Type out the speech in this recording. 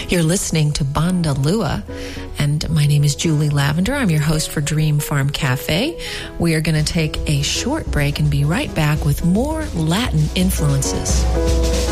You're listening to Banda Lua, and my name is Julie Lavender. I'm your host for Dream Farm Cafe. We are going to take a short break and be right back with more Latin influences.